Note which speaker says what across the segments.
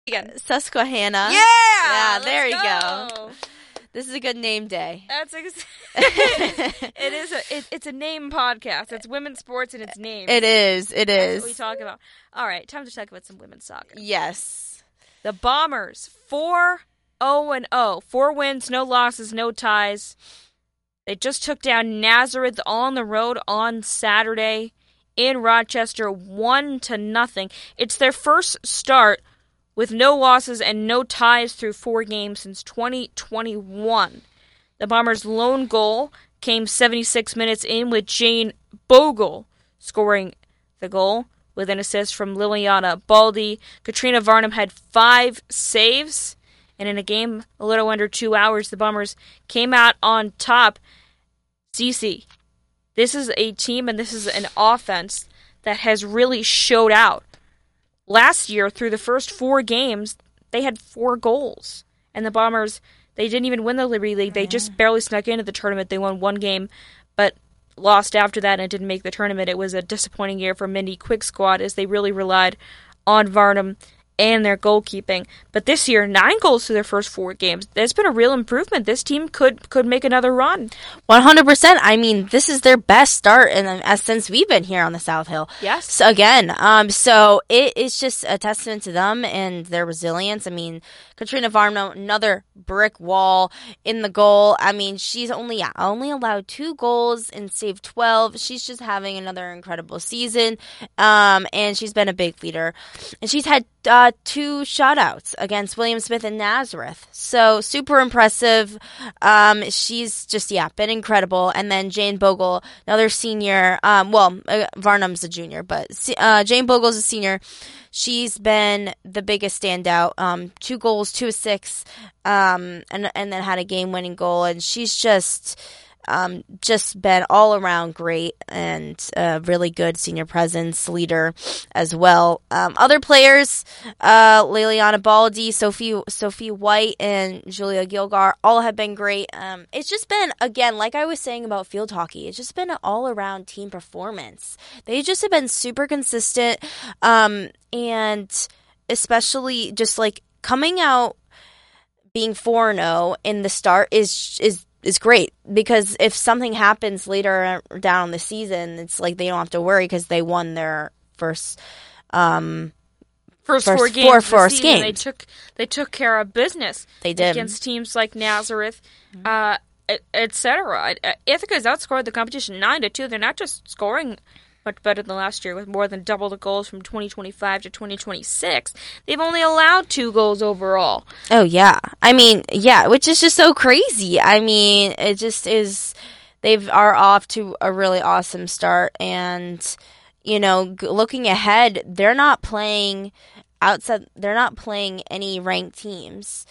Speaker 1: Again.
Speaker 2: Susquehanna.
Speaker 1: Yeah!
Speaker 2: Yeah, there you
Speaker 1: Let's
Speaker 2: go.
Speaker 1: go.
Speaker 2: This is a good name day.
Speaker 1: It's a name podcast. It's women's sports and it's names.
Speaker 2: It is. It
Speaker 1: That's what we
Speaker 2: is.
Speaker 1: talk about. All right, time to talk about some women's soccer.
Speaker 2: Yes.
Speaker 1: The Bombers 4-0-0. 4 wins, no losses, no ties. They just took down Nazareth on the road on Saturday in Rochester 1-0. It's their first start with no losses and no ties through 4 games since 2021. The Bombers' lone goal came 76 minutes in with Jane Bogle scoring the goal with an assist from Liliana Baldi. Katrina Varnum had 5 saves, and in a game a little under 2 hours, the Bombers came out on top. Cece, this is a team and this is an offense that has really showed out. Last year, through the first 4 games, they had 4 goals. And the Bombers, they didn't even win the Liberty League. They just barely snuck into the tournament. They won 1 game, but lost after that and didn't make the tournament. It was a disappointing year for Mindy Quick squad as they really relied on Varnum and their goalkeeping. But this year, 9 goals through their first 4 games. There's been a real improvement. This team could make another run.
Speaker 2: 100%. I mean, this is their best start since we've been here on the South Hill.
Speaker 1: Yes.
Speaker 2: So again, so it is just a testament to them and their resilience. I mean, Katrina Varno, another brick wall in the goal. I mean, she's only allowed 2 goals and saved 12. She's just having another incredible season. And she's been a big leader. And she's had 2 shutouts against William Smith and Nazareth. So super impressive. She's just, been incredible. And then Jane Bogle, another senior. Varnum's a junior, but Jane Bogle's a senior. She's been the biggest standout. 2 goals, 2 assists, and then had a game-winning goal. And she's just been all around great and really good senior presence leader as well. Other players, Liliana Baldi, Sophie White, and Julia Gilgar all have been great. It's just been, again, like I was saying about field hockey, it's just been an all-around team performance. They just have been super consistent, and especially just like coming out being 4-0 in the start is great, because if something happens later down the season, it's like they don't have to worry because they won their first 4 games.
Speaker 1: They took care of business.
Speaker 2: They did
Speaker 1: against teams like Nazareth, etc. Ithaca's outscored the competition 9-2. They're not just scoring much better than last year with more than double the goals from 2025 to 2026. They've only allowed 2 goals overall.
Speaker 2: Oh, yeah. I mean, yeah, which is just so crazy. I mean, it just is. They are off to a really awesome start. And, looking ahead, they're not playing outside. They're not playing any ranked teams.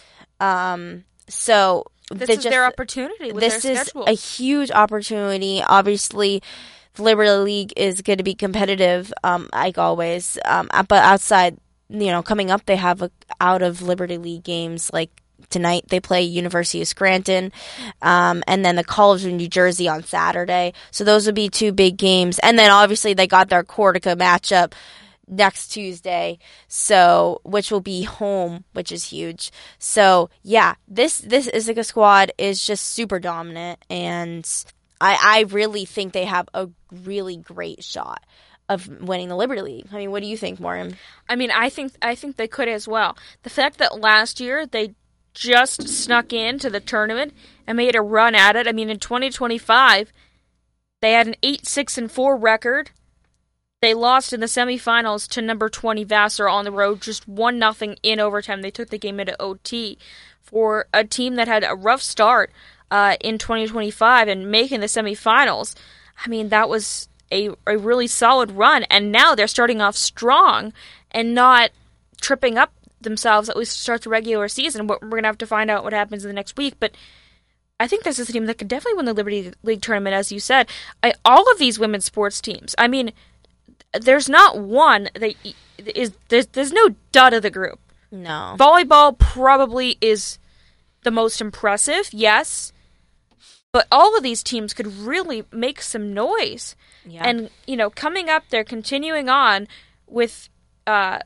Speaker 2: So
Speaker 1: this is their opportunity with their schedule.
Speaker 2: This is a huge opportunity. Obviously, the Liberty League is going to be competitive, like always. But outside, coming up, they have out of Liberty League games. Like tonight, they play University of Scranton, and then the College of New Jersey on Saturday. So those would be 2 big games. And then obviously they got their Cortica matchup next Tuesday, which will be home, which is huge. So yeah, this Ithaca squad is just super dominant, and I really think they have a really great shot of winning the Liberty League. I mean, what do you think, Maureen?
Speaker 1: I mean, I think they could as well. The fact that last year they just snuck into the tournament and made a run at it. I mean, in 2025, they had an 8-6-4 record. They lost in the semifinals to number 20 Vassar on the road, just 1-0 in overtime. They took the game into OT. For a team that had a rough start in 2025 and making the semifinals, I mean, that was a really solid run. And now they're starting off strong and not tripping up themselves at least to start the regular season. We're going to have to find out what happens in the next week. But I think this is a team that could definitely win the Liberty League tournament, as you said. All of these women's sports teams, I mean, there's not one that is there's no dud of the group.
Speaker 2: No.
Speaker 1: Volleyball probably is the most impressive, yes. But all of these teams could really make some noise.
Speaker 2: Yeah.
Speaker 1: And, coming up, they're continuing on with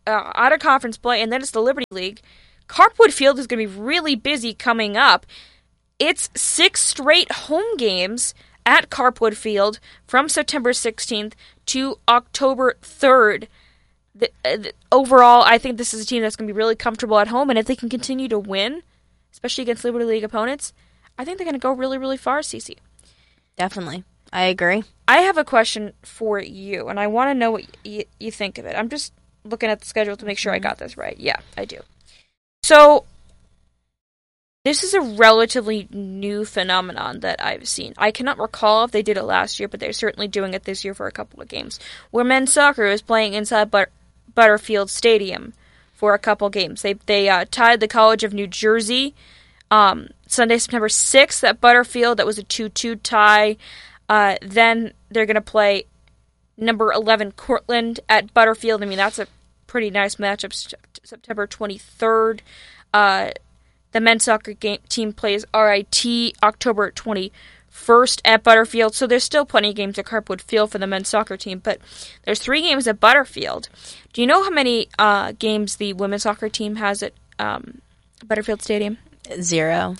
Speaker 1: out of conference play, and then it's the Liberty League. Carpwood Field is going to be really busy coming up. It's 6 straight home games at Carpwood Field from September 16th to October 3rd. Overall, I think this is a team that's going to be really comfortable at home, and if they can continue to win, especially against Liberty League opponents, I think they're going to go really, really far, Cece.
Speaker 2: Definitely. I agree.
Speaker 1: I have a question for you, and I want to know what you think of it. I'm just looking at the schedule to make sure I got this right. Yeah, I do. So, this is a relatively new phenomenon that I've seen. I cannot recall if they did it last year, but they're certainly doing it this year for a couple of games, where men's soccer is playing inside Butterfield Stadium for a couple games. They tied the College of New Jersey Sunday, September 6th at Butterfield. That was a 2-2 tie. Then they're going to play number 11 Cortland at Butterfield. I mean, that's a pretty nice matchup. September 23rd. The men's soccer team plays RIT October 21st at Butterfield. So there's still plenty of games at Carpwood Field for the men's soccer team. But there's 3 games at Butterfield. Do you know how many games the women's soccer team has at Butterfield Stadium?
Speaker 2: 0.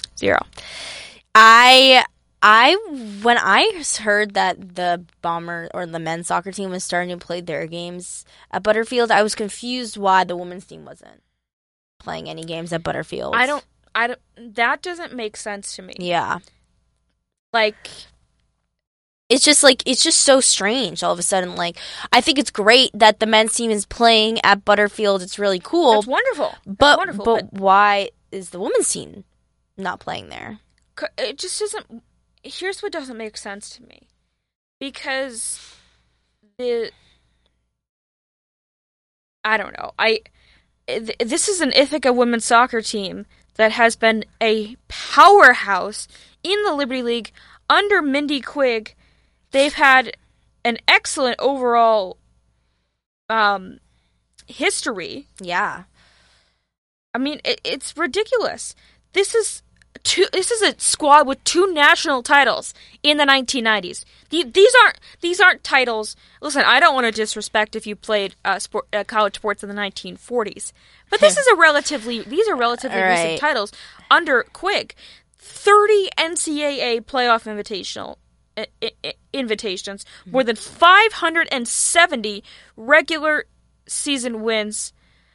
Speaker 2: When I heard that the Bomber or the men's soccer team was starting to play their games at Butterfield, I was confused why the women's team wasn't playing any games at Butterfield.
Speaker 1: I don't. That doesn't make sense to me.
Speaker 2: Yeah.
Speaker 1: Like,
Speaker 2: it's just so strange all of a sudden. Like, I think it's great that the men's team is playing at Butterfield. It's really cool.
Speaker 1: That's wonderful.
Speaker 2: But why is the women's team not playing there?
Speaker 1: It just doesn't. Here's what doesn't make sense to me, because I don't know. This is an Ithaca women's soccer team that has been a powerhouse in the Liberty League under Mindy Quigg. They've had an excellent overall history.
Speaker 2: Yeah. I
Speaker 1: mean, it's ridiculous. This is a squad with 2 national titles in the 1990s. These aren't titles. Listen, I don't want to disrespect if you played college sports in the 1940s, but these are relatively recent titles under Quigg. 30 NCAA playoff invitations, more than 570 regular season wins,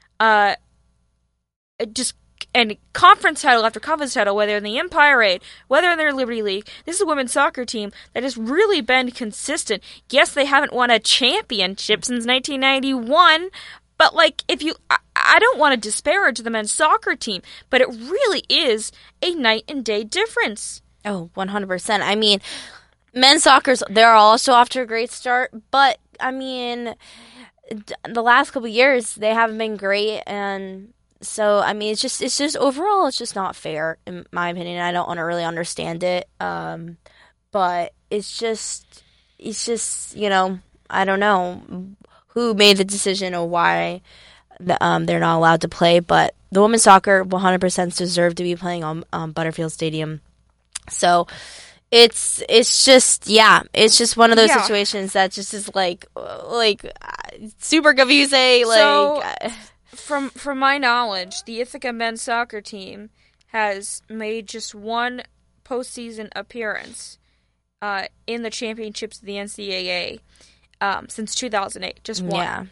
Speaker 1: and conference title after conference title, whether in the Empire 8, whether in their Liberty League. This is a women's soccer team that has really been consistent. Yes, they haven't won a championship since 1991, but I don't want to disparage the men's soccer team, but it really is a night and day difference.
Speaker 2: Oh, 100%. I mean, men's soccer, they're also off to a great start, but I mean, the last couple of years they haven't been great, and so, I mean, it's just overall, it's just not fair, in my opinion. I don't really understand it. But it's just, you know, I don't know who made the decision or why they're not allowed to play. But the women's soccer 100% deserve to be playing on Butterfield Stadium. So, it's just one of those situations that just is like super confusing.
Speaker 1: So, From my knowledge, the Ithaca men's soccer team has made just one postseason appearance in the championships of the NCAA since 2008. Just one.
Speaker 2: Yeah.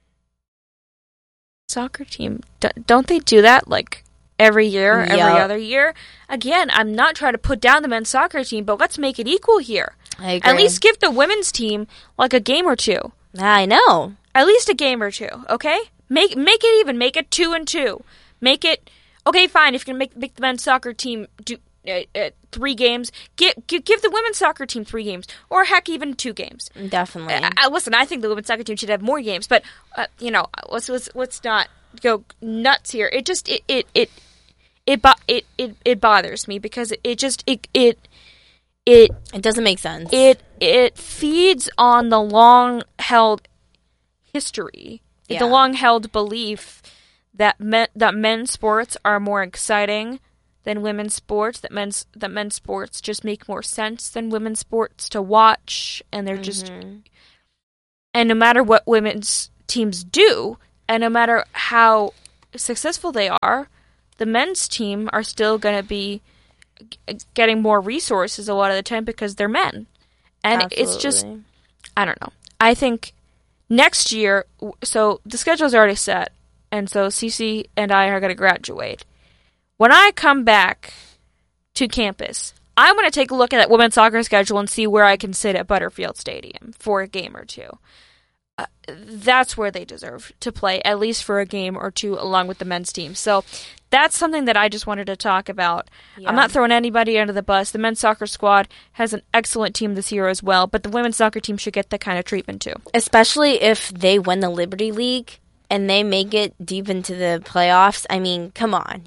Speaker 1: Soccer team, don't they do that every year, every other year? Again, I'm not trying to put down the men's soccer team, but let's make it equal here.
Speaker 2: I agree.
Speaker 1: At least give the women's team a game or 2.
Speaker 2: I know.
Speaker 1: At least a game or 2, okay? Make it even. Make it 2-2. Make it okay. Fine. If you're gonna make the men's soccer team do 3 games, give the women's soccer team 3 games, or heck, even 2 games.
Speaker 2: Definitely.
Speaker 1: Listen, I think the women's soccer team should have more games, but let's not go nuts here. It just it bothers me because it
Speaker 2: doesn't make sense.
Speaker 1: It feeds on the long held history.
Speaker 2: Yeah.
Speaker 1: The long-held belief that men's sports are more exciting than women's sports, that men's sports just make more sense than women's sports to watch, and they're just, and no matter what women's teams do, And no matter how successful they are, the men's team are still going to be getting more resources a lot of the time because they're men. And It's just, I don't know. I think next year, so the schedule's already set, and so Cece and I are going to graduate. When I come back to campus, I'm going to take a look at that women's soccer schedule and see where I can sit at Butterfield Stadium for a game or two. That's where they deserve to play, at least for a game or two, along with the men's team. So that's something that I just wanted to talk about. Yeah. I'm not throwing anybody under the bus. The men's soccer squad has an excellent team this year as well, but the women's soccer team should get that kind of treatment too. Especially if they win the Liberty League and they make it deep into the playoffs. I mean, come on.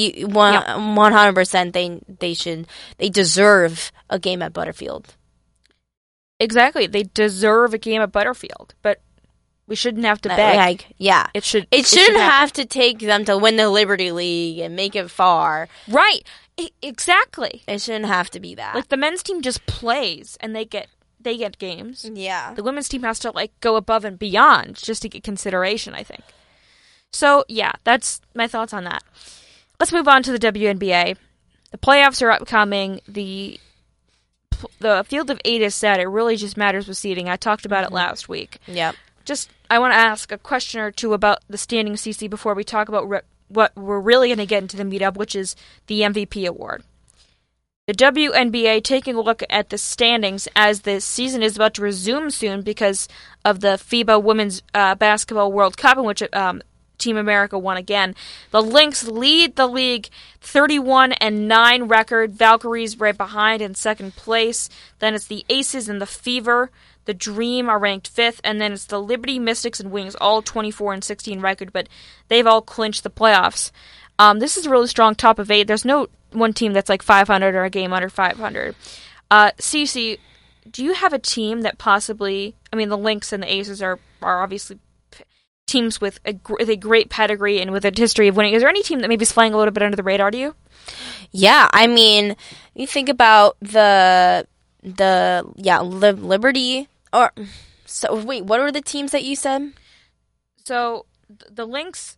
Speaker 1: 100% they deserve a game at Butterfield. Exactly. They deserve a game at Butterfield, but we shouldn't have to beg. Yeah. It shouldn't have to take them to win the Liberty League and make it far. Right. Exactly. It shouldn't have to be that. Like, the men's team just plays and they get games. Yeah. The women's team has to, like, go above and beyond just to get consideration, I think. So, yeah, that's my thoughts on that. Let's move on to the WNBA. The playoffs are upcoming. The field of 8 is set. It really just matters with seeding. I talked about it last week. Yep. I want to ask a question or two about the standing, CC, before we talk about what we're really going to get into the meetup, which is the MVP award. The WNBA taking a look at the standings as the season is about to resume soon because of the FIBA Women's Basketball World Cup, in which Team America won again. The Lynx lead the league 31-9 record. Valkyries right behind in second place. Then it's the Aces and the Fever. The Dream are ranked 5th. And then it's the Liberty, Mystics, and Wings, all 24-16 record, but they've all clinched the playoffs. This is a really strong top of 8. There's no one team that's like 500 or a game under 500. Cece, do you have a team that possibly... I mean, the Lynx and the Aces are obviously teams with a great pedigree and with a history of winning. Is there any team that maybe is flying a little bit under the radar to you? Yeah, I mean, you think about Liberty, or so. Wait, what were the teams that you said? So the Lynx,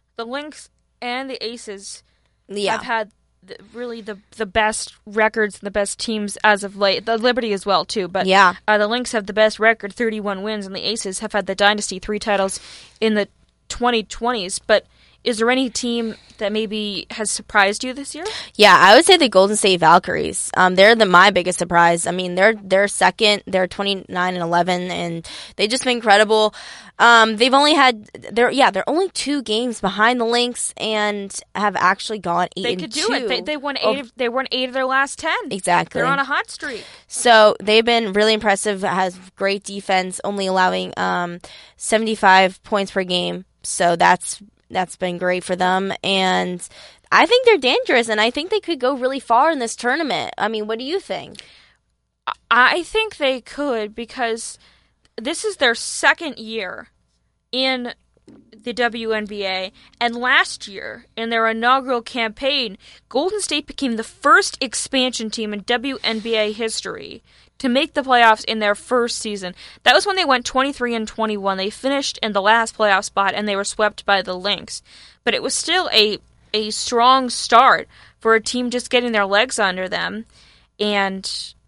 Speaker 1: and the Aces have had really the best records and the best teams as of late. The Liberty as well, too. But the Lynx have the best record, 31 wins, and the Aces have had the Dynasty, 3 titles in the 2020s. But is there any team that maybe has surprised you this year? Yeah, I would say the Golden State Valkyries. They're my biggest surprise. I mean, they're second. They're 29-11, and they've just been incredible. They've only had they're only 2 games behind the Lynx and have actually gone 8-2. They could do it. They won 8. They won 8 of their last 10. Exactly. They're on a hot streak. So they've been really impressive. Has great defense, only allowing 75 points per game. So that's been great for them, and I think they're dangerous, and I think they could go really far in this tournament. I mean, what do you think? I think they could, because this is their second year in the WNBA, and last year, in their inaugural campaign, Golden State became the first expansion team in WNBA history to make the playoffs in their first season. That was when they went 23-21. They finished in the last playoff spot, and they were swept by the Lynx. But it was still a strong start for a team just getting their legs under them. And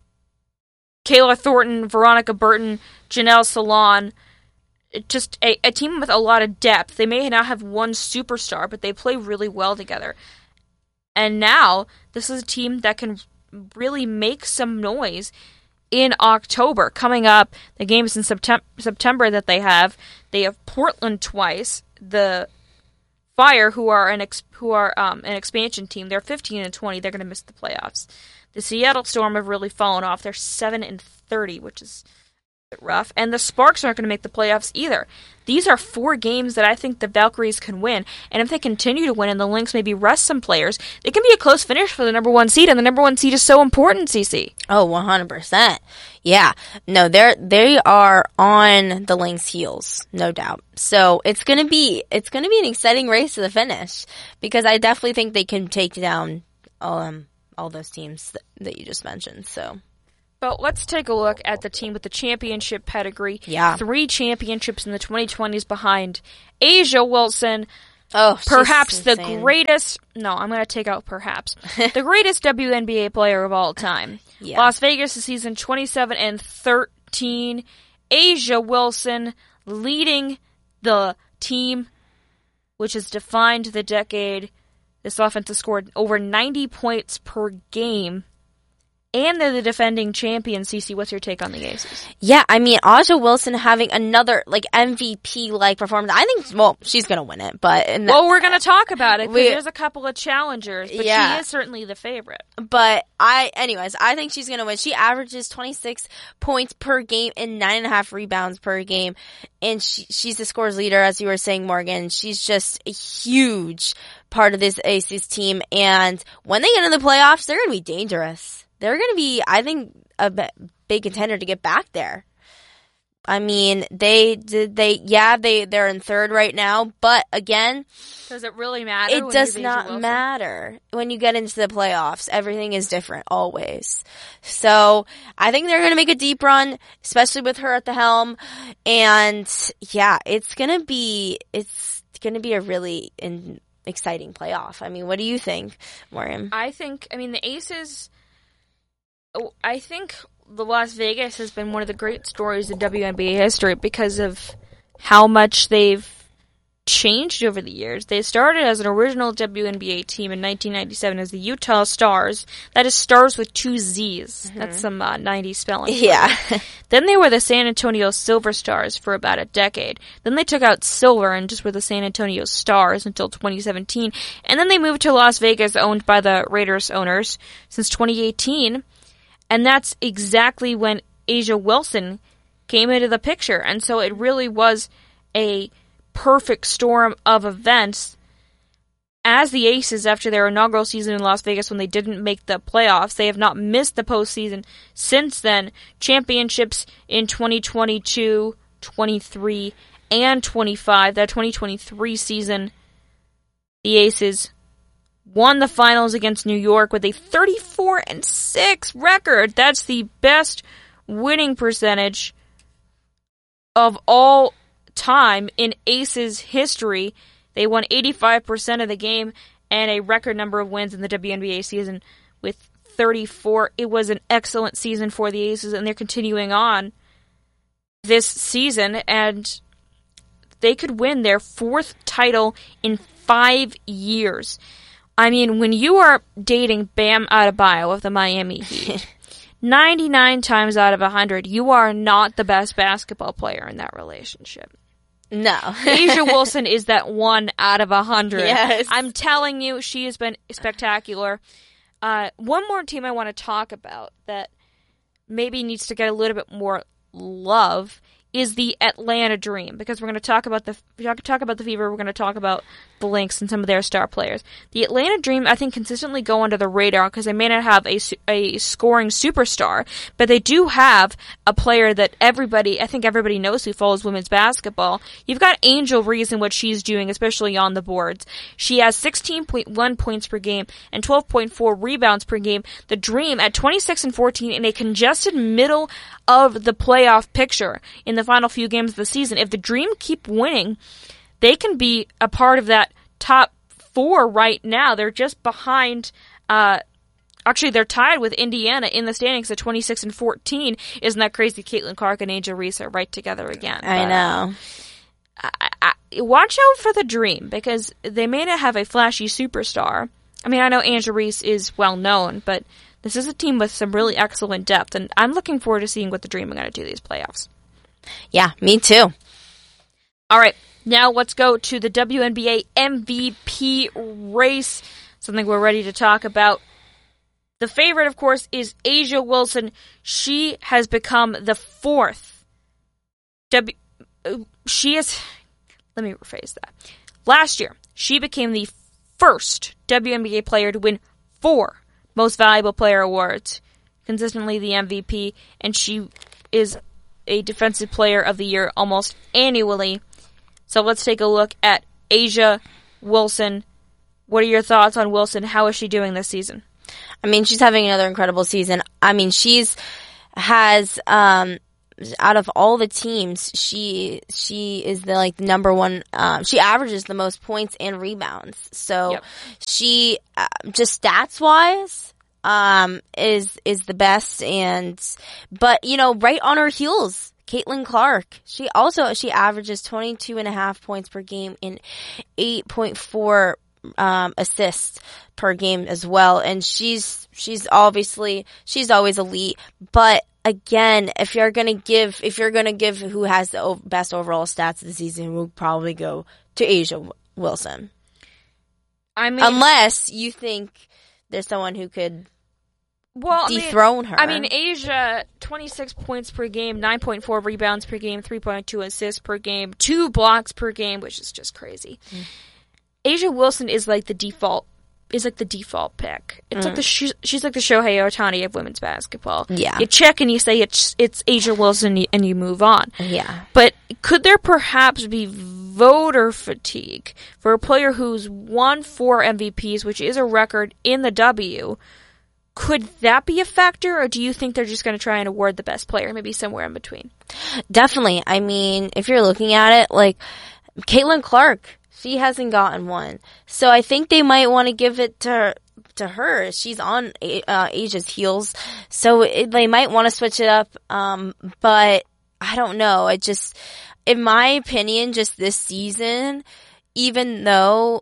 Speaker 1: Kayla Thornton, Veronica Burton, Janelle Salon, just a team with a lot of depth. They may not have one superstar, but they play really well together. And now, this is a team that can really make some noise in October. Coming up, the games in September that they have Portland twice, the Fire, who are an expansion team. They're 15-20. They're going to miss the playoffs. The Seattle Storm have really fallen off. They're 7-30, which is a bit rough. And the Sparks aren't going to make the playoffs either. These are 4 games that I think the Valkyries can win. And if they continue to win and the Lynx maybe rest some players, it can be a close finish for the number 1 seed. And the number 1 seed is so important, CC. Oh, 100%. Yeah. No, they are on the Lynx heels, no doubt. So it's gonna be an exciting race to the finish, because I definitely think they can take down all those teams that you just mentioned. So But let's take a look at the team with the championship pedigree.
Speaker 2: Yeah.
Speaker 1: 3 championships in the 2020s behind A'ja Wilson.
Speaker 2: Oh,
Speaker 1: perhaps
Speaker 2: she's
Speaker 1: the
Speaker 2: insane.
Speaker 1: greatest. No, I'm going to take out perhaps the greatest WNBA player of all time.
Speaker 2: Yeah.
Speaker 1: Las Vegas this season 27-13. A'ja Wilson leading the team, which has defined the decade. This offense has scored over 90 points per game. And they're the defending champion. Cece, what's your take on the Aces?
Speaker 2: Yeah, I mean, A'ja Wilson having another, MVP-like performance. I think, she's going to win it, but...
Speaker 1: We're going to talk about it, because there's a couple of challengers, but
Speaker 2: Yeah.
Speaker 1: she is certainly the favorite.
Speaker 2: But I think she's going to win. She averages 26 points per game and 9.5 rebounds per game. And she's the scores leader, as you were saying, Morgan. She's just a huge part of this Aces team. And when they get into the playoffs, they're going to be dangerous. They're going to be, I think, a big contender to get back there. I mean, they're in third right now, but again,
Speaker 1: does it really matter?
Speaker 2: It does not matter when you get into the playoffs. Everything is different always. So I think they're going to make a deep run, especially with her at the helm. And yeah, it's going to be a really exciting playoff. I mean, what do you think, Maureen?
Speaker 1: I mean, the Aces. I think the Las Vegas has been one of the great stories in WNBA history because of how much they've changed over the years. They started as an original WNBA team in 1997 as the Utah Stars. That is Stars with 2 Z's. Mm-hmm. That's some 90s spelling.
Speaker 2: Yeah.
Speaker 1: Then they were the San Antonio Silver Stars for about a decade. Then they took out Silver and just were the San Antonio Stars until 2017. And then they moved to Las Vegas, owned by the Raiders owners, since 2018. And that's exactly when A'ja Wilson came into the picture. And so it really was a perfect storm of events as the Aces, after their inaugural season in Las Vegas when they didn't make the playoffs. They have not missed the postseason since then. Championships in 2022, 23, and 25. That 2023 season, the Aces won the finals against New York with a 34-6 record. That's the best winning percentage of all time in Aces history. They won 85% of the game and a record number of wins in the WNBA season with 34. It was an excellent season for the Aces, and they're continuing on this season, and they could win their 4th title in 5 years. I mean, when you are dating Bam Adebayo of the Miami Heat, 99 times out of 100, you are not the best basketball player in that relationship.
Speaker 2: No.
Speaker 1: A'ja Wilson is that 1 out of 100.
Speaker 2: Yes.
Speaker 1: I'm telling you, she has been spectacular. One more team I want to talk about that maybe needs to get a little bit more love is the Atlanta Dream, because we're going to talk about the Fever, we're going to talk about the Lynx and some of their star players. The Atlanta Dream, I think, consistently go under the radar because they may not have a scoring superstar, but they do have a player that I think everybody knows who follows women's basketball. You've got Angel Reese and what she's doing, especially on the boards. She has 16.1 points per game and 12.4 rebounds per game. The Dream at 26-14 in a congested middle of the playoff picture in the final few games of the season. If the Dream keep winning, they can be a part of that top 4 right now. They're just behind, actually they're tied with Indiana in the standings at 26-14. Isn't that crazy? Caitlin Clark and Angel Reese are right together again.
Speaker 2: I know.
Speaker 1: Watch out for the Dream, because they may not have a flashy superstar. I mean, I know Angel Reese is well known, but this is a team with some really excellent depth, and I'm looking forward to seeing what the Dream are going to do these playoffs.
Speaker 2: Yeah, me too.
Speaker 1: All right, now let's go to the WNBA MVP race, something we're ready to talk about. The favorite, of course, is A'ja Wilson. She has become the 4th. Let me rephrase that. Last year, she became the first WNBA player to win 4 Most Valuable Player awards, consistently the MVP, and she is a Defensive Player of the Year almost annually. So let's take a look at A'ja Wilson. What are your thoughts on Wilson? How is she doing this season?
Speaker 2: I mean, she's having another incredible season. I mean, she's has out of all the teams, she is the number one. She averages the most points and rebounds. So she just stats wise is the best. But right on her heels, Caitlin Clark. She averages 22.5 points per game and 8.4 assists per game as well. And she's always elite. But again, if you're gonna give who has the best overall stats this season, we'll probably go to A'ja Wilson. I mean, unless you think there's someone who could dethrone her.
Speaker 1: I mean, A'ja, 26 points per game, 9.4 rebounds per game, 3.2 assists per game, 2 blocks per game, which is just crazy. A'ja Wilson is like the default pick. It's like she's like the Shohei Ohtani of women's basketball.
Speaker 2: Yeah.
Speaker 1: You check and you say it's A'ja Wilson and you move on.
Speaker 2: Yeah.
Speaker 1: But could there perhaps be voter fatigue for a player who's won 4 MVPs, which is a record in the W? Could that be a factor, or do you think they're just going to try and award the best player, maybe somewhere in between?
Speaker 2: Definitely. I mean, if you're looking at it, like Caitlin Clark, she hasn't gotten one. So I think they might want to give it to her. She's on A'ja's heels. So they might want to switch it up. But I don't know. In my opinion, just this season, even though,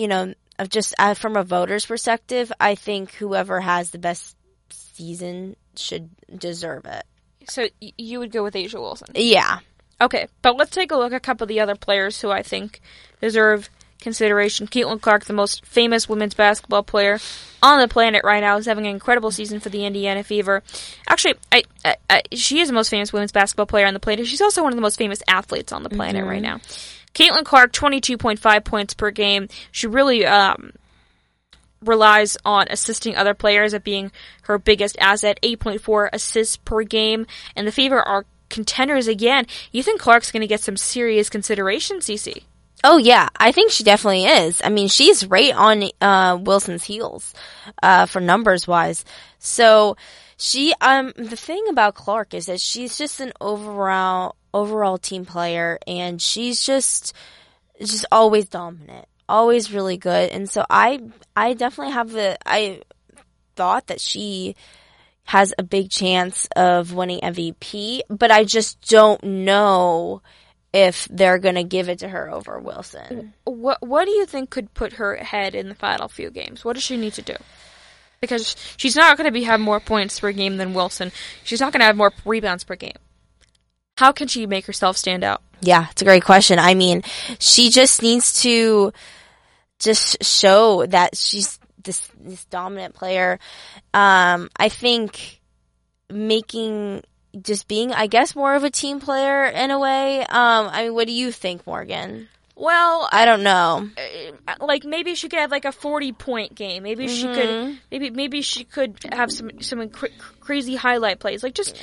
Speaker 2: from a voter's perspective, I think whoever has the best season should deserve it.
Speaker 1: So you would go with A'ja Wilson?
Speaker 2: Yeah.
Speaker 1: Okay, but let's take a look at a couple of the other players who I think deserve consideration. Caitlin Clark, the most famous women's basketball player on the planet right now, is having an incredible season for the Indiana Fever. Actually, she is the most famous women's basketball player on the planet. She's also one of the most famous athletes on the planet right now. Caitlin Clark, 22.5 points per game. She really relies on assisting other players as being her biggest asset, 8.4 assists per game. And the Fever are contenders again. You think Clark's going to get some serious consideration, Cece?
Speaker 2: Oh, yeah. I think she definitely is. I mean, she's right on Wilson's heels for numbers-wise. So the thing about Clark is that she's just an overall team player, and she's just always dominant, always really good. And so I definitely I thought that she has a big chance of winning MVP, but I just don't know if they're going to give it to her over Wilson.
Speaker 1: What do you think could put her ahead in the final few games? What does she need to do? Because she's not going to have more points per game than Wilson. She's not going to have more rebounds per game. How can she make herself stand out?
Speaker 2: Yeah, it's a great question. I mean, she just needs to just show that she's this dominant player. I think being, I guess, more of a team player in a way. I mean, what do you think, Morgan?
Speaker 1: Well,
Speaker 2: I don't know.
Speaker 1: Like maybe she could have like a 40-point game. Maybe she could. Maybe she could have some crazy highlight plays. Like just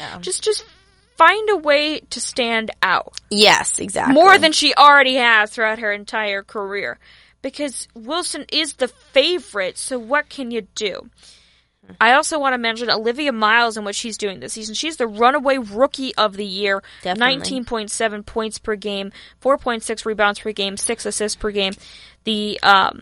Speaker 1: find a way to stand out.
Speaker 2: Yes, exactly.
Speaker 1: More than she already has throughout her entire career. Because Wilson is the favorite, so what can you do? I also want to mention Olivia Miles and what she's doing this season. She's the runaway rookie of the year. Definitely. 19.7 points per game, 4.6 rebounds per game, 6 assists per game. The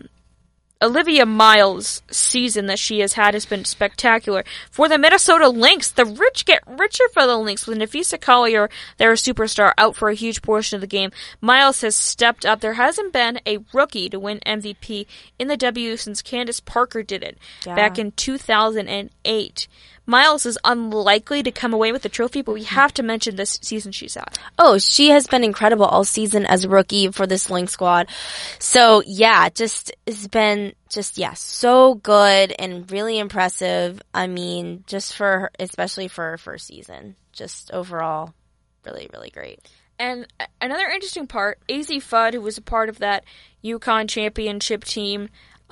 Speaker 1: Olivia Miles season that she has had has been spectacular. For the Minnesota Lynx, the rich get richer for the Lynx. With Nafisa Collier, their superstar, out for a huge portion of the game. Miles has stepped up. There hasn't been a rookie to win MVP in the W since Candace Parker did it back in 2008. Miles is unlikely to come away with the trophy, but we have to mention this season she's had.
Speaker 2: Oh, she has been incredible all season as a rookie for this Lynx squad. So, yeah, it's been so good and really impressive. I mean, just for her, especially for her first season. Just overall, really, really great.
Speaker 1: And another interesting part, Azzi Fudd, who was a part of that UConn championship team,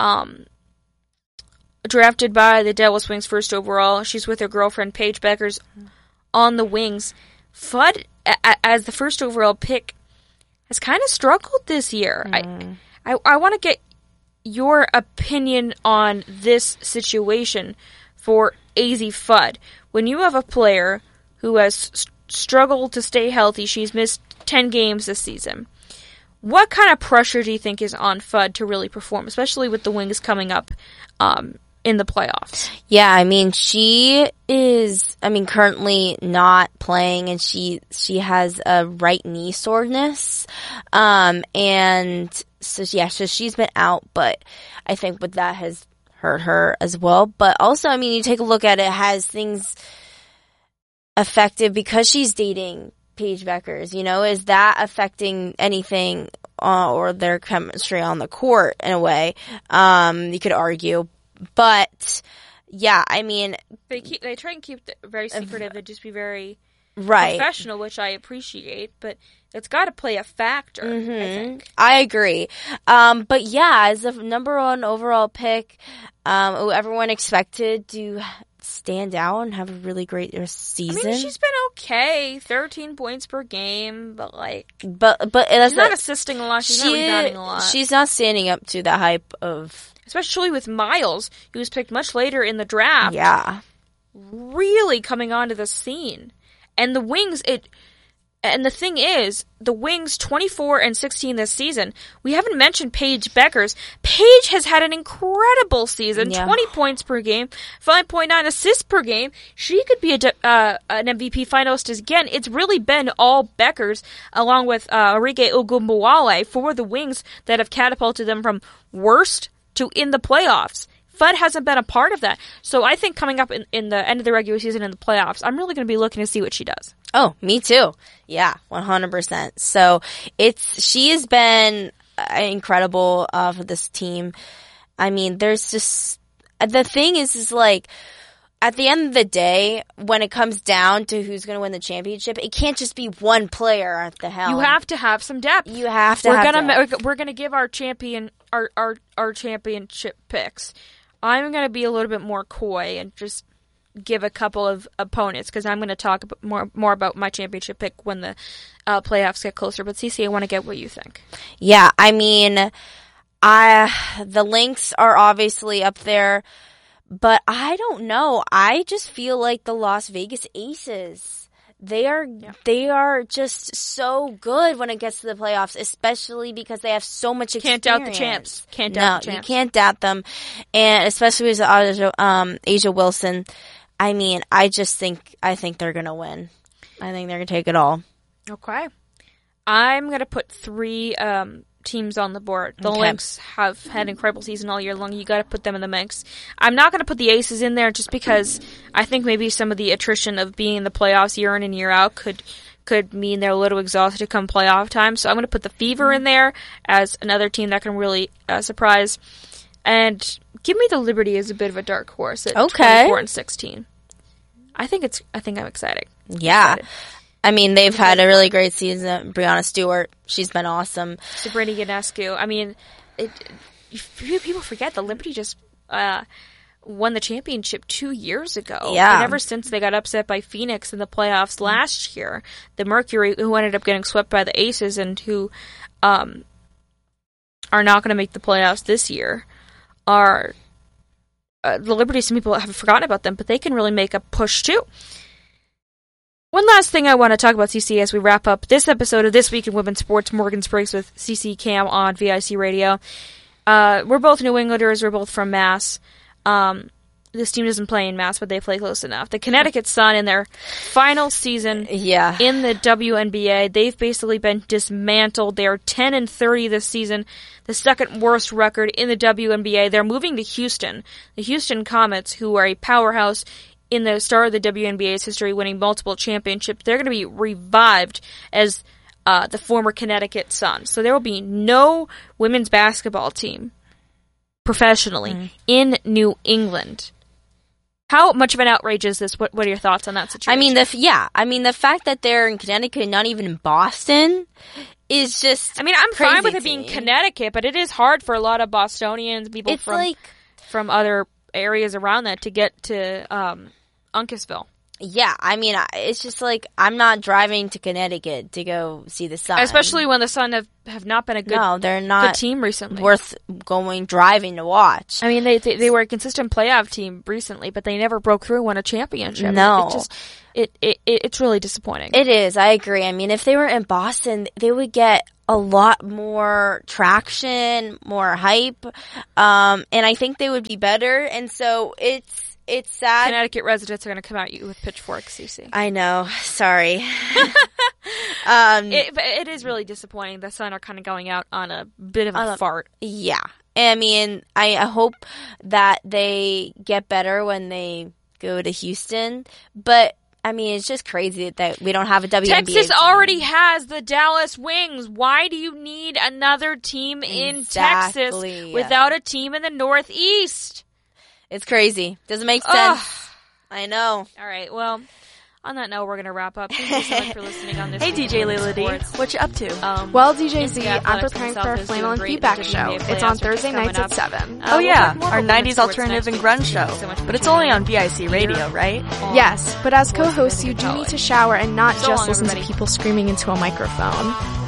Speaker 1: drafted by the Devils Wings first overall. She's with her girlfriend Paige Beckers on the Wings. Fudd, as the first overall pick, has kind of struggled this year. I want to get your opinion on this situation for Azzi Fudd. When you have a player who has struggled to stay healthy. She's missed 10 games this season. What kind of pressure do you think is on Fudd to really perform, especially with the Wings coming up in the playoffs?
Speaker 2: Yeah, I mean, she is, currently not playing, and she has a right knee soreness. And so she's been out, but I think with that has hurt her as well. But also, you take a look at it, has things affected because she's dating Paige Beckers, is that affecting anything or their chemistry on the court in a way? You could argue, but yeah,
Speaker 1: they try and keep it very secretive and just be very
Speaker 2: right
Speaker 1: professional, which I appreciate, but it's got to play a factor. I think
Speaker 2: I agree. But yeah, as the number 1 overall pick, who everyone expected to stand out and have a really great season.
Speaker 1: She's been okay, 13 points per game, but
Speaker 2: that's
Speaker 1: she's not assisting a lot. She's not rebounding a lot.
Speaker 2: She's not standing up to the hype of,
Speaker 1: especially with Miles, who was picked much later in the draft.
Speaker 2: Yeah,
Speaker 1: really coming onto the scene, and the Wings. And the thing is, the Wings 24-16 this season. We haven't mentioned Paige Beckers. Paige has had an incredible season. Yeah. 20 points per game, 5.9 assists per game. She could be an MVP finalist again. It's really been all Beckers, along with Arike Ogunbowale, for the Wings that have catapulted them from worst to in the playoffs. Fudd hasn't been a part of that. So I think coming up in the end of the regular season and the playoffs, I'm really going to be looking to see what she does.
Speaker 2: Oh, me too. Yeah, 100%. So she has been incredible for this team. There's just, the thing is like, at the end of the day, when it comes down to who's going to win the championship, it can't just be one player at the helm.
Speaker 1: You have to have some depth.
Speaker 2: You have to have depth.
Speaker 1: We're gonna give our champion our championship picks. I'm gonna be a little bit more coy and just give a couple of opponents, because I'm going to talk more about my championship pick when the playoffs get closer. But Cece, I want to get what you think.
Speaker 2: Yeah, the Lynx are obviously up there, but I don't know. I just feel like the Las Vegas Aces, they are just so good when it gets to the playoffs, especially because they have so much experience.
Speaker 1: Can't doubt the champs.
Speaker 2: You can't doubt them, and especially with A'ja Wilson. I think they're going to win. I think they're going to take it all.
Speaker 1: Okay. I'm going to put 3 teams on the board. The Lynx have had an incredible season all year long. You got to put them in the mix. I'm not going to put the Aces in there just because I think maybe some of the attrition of being in the playoffs year in and year out could mean they're a little exhausted come playoff time. So I'm going to put the Fever in there as another team that can really surprise. And give me the Liberty as a bit of a dark horse at 24-16. I think I'm excited.
Speaker 2: Yeah. They've had a really great season. Breanna Stewart, she's been awesome.
Speaker 1: Sabrina Ionescu. People forget the Liberty just won the championship 2 years ago.
Speaker 2: Yeah.
Speaker 1: And ever since they got upset by Phoenix in the playoffs last year, the Mercury, who ended up getting swept by the Aces and who are not going to make the playoffs this year, are the Liberty. Some people have forgotten about them, but they can really make a push too. One last thing I want to talk about, CC, as we wrap up this episode of This Week in Women's Sports, Morgan Spriggs with CC Cam on VIC Radio. We're both New Englanders. We're both from Mass. This team doesn't play in Mass, but they play close enough. The Connecticut Sun, in their final season in the WNBA, they've basically been dismantled. They are 10-30 this season, the second worst record in the WNBA. They're moving to Houston. The Houston Comets, who are a powerhouse in the start of the WNBA's history, winning multiple championships. They're going to be revived as the former Connecticut Sun. So there will be no women's basketball team professionally in New England. How much of an outrage is this? What are your thoughts on that situation?
Speaker 2: The fact that they're in Connecticut, not even in Boston, is just.
Speaker 1: I'm fine with it being Connecticut, but it is hard for a lot of Bostonians, people from other areas around that, to get to Uncasville.
Speaker 2: Yeah, I mean, it's just like I'm not driving to Connecticut to go see the Sun.
Speaker 1: Especially when the Sun have not been a good,
Speaker 2: they're not
Speaker 1: good team recently.
Speaker 2: Worth driving to watch.
Speaker 1: I mean, they were a consistent playoff team recently, but they never broke through and won a championship.
Speaker 2: No.
Speaker 1: It's really disappointing.
Speaker 2: It is, I agree. I mean, if they were in Boston, they would get a lot more traction, more hype, and I think they would be better, and so it's sad.
Speaker 1: Connecticut residents are going to come at you with pitchforks, Cece.
Speaker 2: I know. Sorry.
Speaker 1: It is really disappointing. The Sun are kind of going out on a bit of a fart.
Speaker 2: Yeah. I mean, I hope that they get better when they go to Houston. But, I mean, it's just crazy that we don't have a WNBA
Speaker 1: Texas
Speaker 2: team.
Speaker 1: already has the Dallas Wings. Why do you need another team in Texas without a team in the Northeast?
Speaker 2: It's crazy. Doesn't make sense. I know.
Speaker 1: All right. Well, on that note, we're going to wrap up. Thank you so much for listening on this.
Speaker 3: Hey, DJ Layla D. What you up to?
Speaker 4: Well, DJ Z, I'm preparing for our Flannel and Feedback show. It's on Thursday nights at 7.
Speaker 3: Oh, yeah. Our 90s alternative and grunge show. But it's only on VIC Radio, right?
Speaker 4: Yes, but as co-hosts, you do need to shower and not just listen to people screaming into a microphone.